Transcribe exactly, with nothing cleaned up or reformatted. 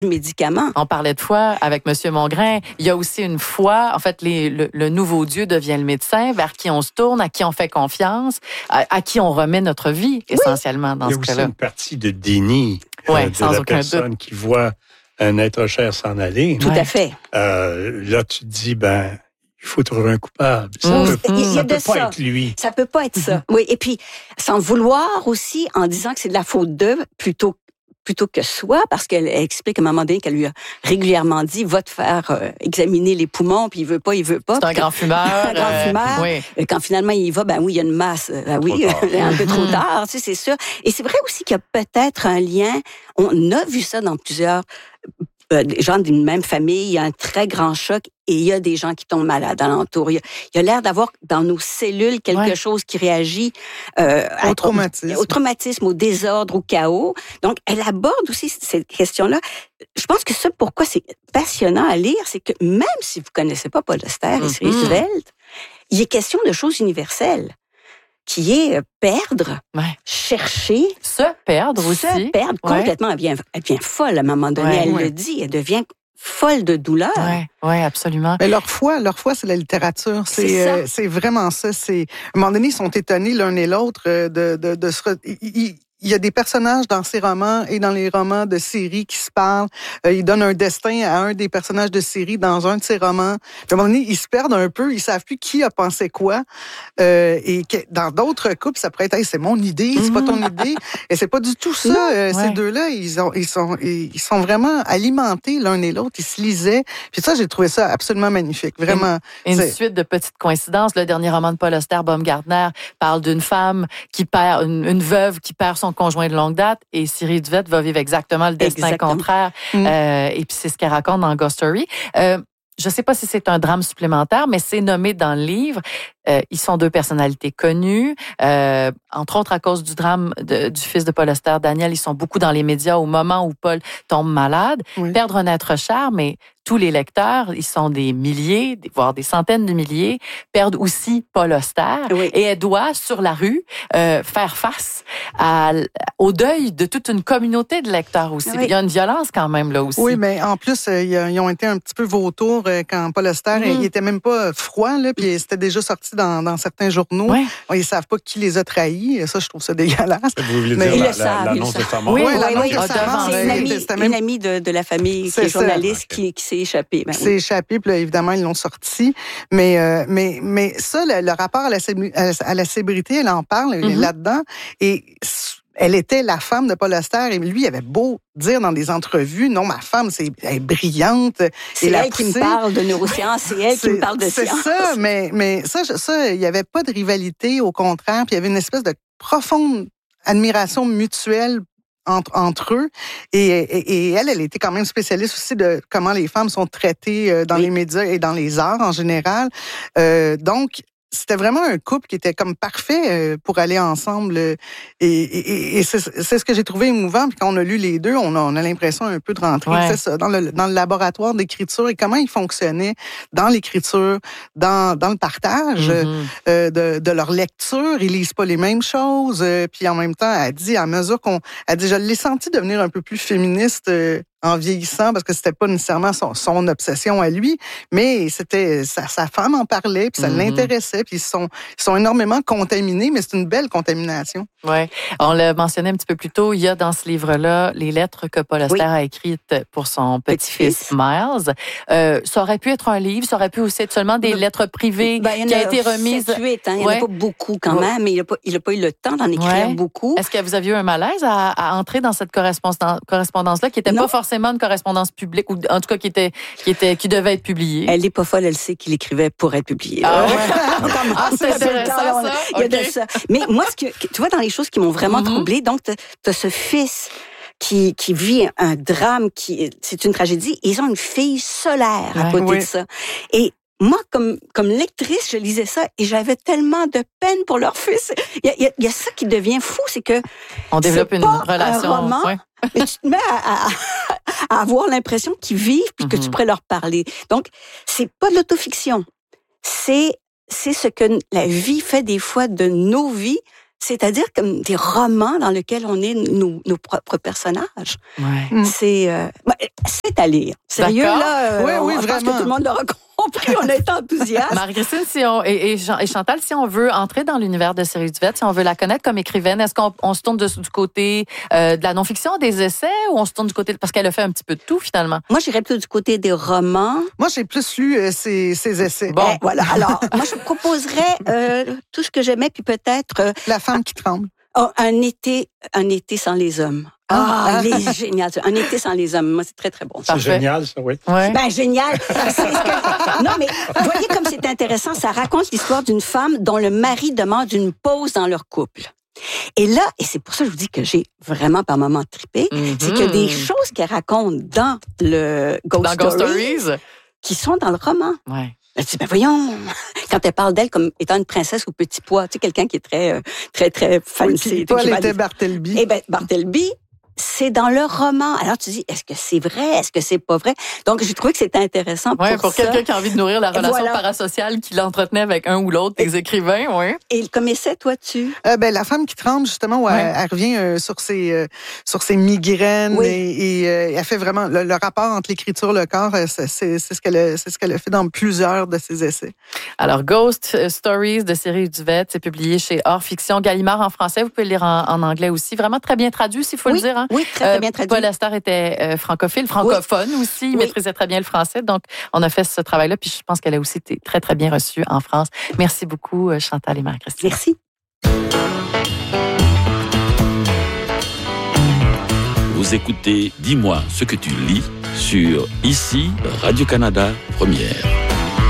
médicaments. On parlait de foi avec M. Mongrain. Il y a aussi une foi. En fait, les, le, le nouveau Dieu devient le médecin vers qui on se tourne, à qui on fait confiance, à, à qui on remet notre vie, oui. essentiellement, dans ce cas-là. Il y a aussi une partie de déni ouais, euh, de sans la aucun personne doute. qui voit un être cher s'en aller. Tout ouais. à fait. Euh, là, tu te dis, ben, il faut trouver un coupable. Ça mmh. peut, il y a ça de peut ça. pas être lui. Ça peut pas être mmh. ça. Oui, et puis, sans vouloir aussi, en disant que c'est de la faute d'eux, plutôt plutôt que soi, parce qu'elle explique à un moment donné qu'elle lui a régulièrement dit, va te faire euh, examiner les poumons, puis il veut pas, il veut pas. C'est un grand fumeur. un grand euh, fumeur. Oui. Et quand finalement il y va, ben oui, il y a une masse. Ben oui, un peu trop tard, tu sais, c'est sûr. Et c'est vrai aussi qu'il y a peut-être un lien, on a vu ça dans plusieurs euh, gens d'une même famille, il y a un très grand choc et il y a des gens qui tombent malades alentour. Il y a, il y a l'air d'avoir dans nos cellules quelque ouais. chose qui réagit euh, au, traumatisme. Au, au traumatisme, au désordre, au chaos. Donc, elle aborde aussi cette question-là. Je pense que ça, pourquoi c'est passionnant à lire, c'est que même si vous ne connaissez pas Paul Auster et mm-hmm. Roosevelt, il est question de choses universelles, qui est perdre, ouais. chercher. Se perdre aussi. Se perdre ouais. complètement. Elle devient, elle devient folle à un moment donné, ouais, elle ouais. le dit, elle devient folle de douleur. Oui, ouais, absolument. Mais leur foi, leur foi, c'est la littérature. C'est, c'est, euh, c'est vraiment ça. C'est, à un moment donné, ils sont étonnés l'un et l'autre de, de, de se... Ils, il y a des personnages dans ces romans et dans les romans de série qui se parlent. Euh, ils donnent un destin à un des personnages de série dans un de ces romans. Puis à un moment donné, ils se perdent un peu. Ils savent plus qui a pensé quoi. Euh, et que dans d'autres couples, ça pourrait être hey, « c'est mon idée, c'est pas ton idée ». Et c'est pas du tout ça. Non, euh, ouais. Ces deux-là, ils, ont, ils, sont, ils sont vraiment alimentés l'un et l'autre. Ils se lisaient. Puis ça, j'ai trouvé ça absolument magnifique. Vraiment. Une, une suite de petites coïncidences. Le dernier roman de Paul Auster, Baumgartner, parle d'une femme qui perd, une, une veuve qui perd son conjoint de longue date, et Cyril Duvette va vivre exactement le destin exactement. contraire. Mm. Euh, et puis c'est ce qu'elle raconte dans Ghost Story. Euh, je ne sais pas si c'est un drame supplémentaire, mais c'est nommé dans le livre. Euh, ils sont deux personnalités connues, euh, entre autres à cause du drame de, du fils de Paul Auster, Daniel. Ils sont beaucoup dans les médias au moment où Paul tombe malade. Oui. Perdre un être cher, mais tous les lecteurs, ils sont des milliers, voire des centaines de milliers, perdent aussi Paul Auster. Oui. Et elle doit, sur la rue, euh, faire face à, au deuil de toute une communauté de lecteurs aussi. Oui. Il y a une violence quand même là aussi. Oui, mais en plus, euh, ils ont été un petit peu vautours euh, quand Paul Auster, mm-hmm. il était même pas froid, là, puis c'était déjà sorti dans, dans certains journaux. Oui. Ils savent pas qui les a trahis. Ça, je trouve ça dégueulasse. Vous voulez mais dire la, la, la, l'annonce de sa mort? Oui, oui, oui, l'annonce oui, de sa mort. C'est une amie, même... une amie de, de la famille qui est journaliste okay. qui, qui s'est échappée. Ben, qui s'est échappée, puis là, évidemment, ils l'ont sorti. Mais, euh, mais, mais ça, le, le rapport à la, à la célébrité, elle en parle mm-hmm. là-dedans. Et elle était la femme de Paul Auster, et lui, il avait beau dire dans des entrevues, non, ma femme, c'est, elle est brillante. C'est et elle qui me parle de neurosciences, c'est elle qui me parle de c'est sciences. C'est ça, mais, mais ça, ça, il n'y avait pas de rivalité, au contraire, puis il y avait une espèce de profonde admiration mutuelle entre, entre eux. Et, et, et elle, elle était quand même spécialiste aussi de comment les femmes sont traitées dans oui. les médias et dans les arts en général. Euh, donc, c'était vraiment un couple qui était comme parfait pour aller ensemble. Et, et, et c'est, c'est ce que j'ai trouvé émouvant. Puis quand on a lu les deux, on a, on a l'impression un peu de rentrer ouais. c'est ça, dans, le, dans le laboratoire d'écriture et comment ils fonctionnaient dans l'écriture, dans, dans le partage mm-hmm. euh, de, de leur lecture. Ils lisent pas les mêmes choses. Euh, puis en même temps, elle dit, à mesure qu'on... Elle dit, je l'ai senti devenir un peu plus féministe euh, en vieillissant, parce que c'était pas nécessairement son, son obsession à lui, mais c'était sa, sa femme en parlait, puis ça mm-hmm. l'intéressait, puis ils sont, ils sont énormément contaminés, mais c'est une belle contamination. Oui, on l'a mentionné un petit peu plus tôt, il y a dans ce livre-là les lettres que Paul Auster oui. a écrites pour son petit-fils, petit-fils. Miles. Euh, ça aurait pu être un livre, ça aurait pu aussi être seulement des lettres privées ben, qui a, a été remises. sept, huit, hein, il n'y ouais. en a pas beaucoup quand ouais. même, mais il n'a pas, pas eu le temps d'en écrire ouais. beaucoup. Est-ce que vous aviez eu un malaise à, à entrer dans cette correspondance, correspondance-là qui n'était pas forcément une correspondance publique, ou en tout cas qui était, qui était, qui devait être publiée? Elle n'est pas folle, elle sait qu'il écrivait pour être publié. Ah, ouais. ah c'est intéressant, ça. Il y a okay. de ça. Mais moi, ce que, tu vois, dans les choses qui m'ont vraiment mm-hmm. troublée, donc, tu as ce fils qui, qui vit un drame, qui, c'est une tragédie, et ils ont une fille solaire à côté oui. de ça. Et moi, comme, comme lectrice, je lisais ça et j'avais tellement de peine pour leur fils. Il y a, il y a, il y a ça qui devient fou, c'est que on développe une relation. Un roman, ouais. mais tu te mets à, à, à avoir l'impression qu'ils vivent puis mm-hmm. que tu pourrais leur parler. Donc, c'est pas de l'autofiction. C'est, c'est ce que la vie fait des fois de nos vies. c'est-à-dire comme des romans dans lesquels on est nos, nos propres personnages. Ouais. C'est, euh, c'est à lire. Sérieux, D'accord. là, euh, oui, oui, on, je pense vraiment. que tout le monde l'aura compris, on a été enthousiastes. Marie-Christine, si on, et, et, Jean, et Chantal, si on veut entrer dans l'univers de Cyril Duvette, si on veut la connaître comme écrivaine, est-ce qu'on on se tourne de, du côté euh, de la non-fiction, des essais, ou on se tourne du côté... Parce qu'elle a fait un petit peu de tout, finalement. Moi, j'irais plutôt du côté des romans. Moi, j'ai plus lu euh, ses, ses essais. Bon. Eh, voilà. Alors, moi, je proposerais euh, tout ce que j'aimais, puis peut-être... Euh, La femme qui tremble. oh, un été, un été sans les hommes. Ah, elle est géniale. Un été sans les hommes. Moi, c'est très, très bon. C'est Parfait. génial, ça, oui. Ouais. Ben, génial. C'est ce que... Non, mais voyez comme c'est intéressant. Ça raconte l'histoire d'une femme dont le mari demande une pause dans leur couple. Et là, et c'est pour ça que je vous dis que j'ai vraiment par moments trippé, Mm-hmm. c'est qu'il y a des choses qu'elle raconte dans le Ghost, Dans Ghost Stories, Stories? qui sont dans le roman. Ouais. Elle dit, ben voyons, quand elle parle d'elle comme étant une princesse au petit pois, tu sais, quelqu'un qui est très, euh, très, très fancy. Oui, puis Paul qui va était aller- Bartleby. Eh bien, Bartleby, c'est dans le roman. Alors, tu dis, est-ce que c'est vrai? Est-ce que c'est pas vrai? Donc, j'ai trouvé que c'était intéressant pour, Ouais, pour ça. quelqu'un qui a envie de nourrir la Et relation voilà. parasociale qu'il entretenait avec un ou l'autre des écrivains, oui. Et comme essai, toi, tu... Euh, ben, la femme qui tremble, justement, où Ouais. elle, elle revient euh, sur ses euh, sur ses migraines Oui. et, et euh, elle fait vraiment le, le rapport entre l'écriture et le corps. euh, C'est, c'est, c'est ce qu'elle a, c'est ce qu'elle a fait dans plusieurs de ses essais. Alors, Ghost Stories de Cyril Duvette, c'est publié chez Hors Fiction Gallimard en français. Vous pouvez le lire en, en anglais aussi. Vraiment très bien traduit, s'il faut oui, le dire. Hein? oui, très, très bien traduit. Paul Lester était euh, francophile, francophone aussi. Il Oui. maîtrisait très bien le français. Donc, on a fait ce travail-là. Puis, je pense qu'elle a aussi été très, très bien reçue en France. Merci beaucoup, euh, Chantal et Marie-Christine. Merci. Vous écoutez Dis-moi ce que tu lis sur Ici Radio-Canada Première.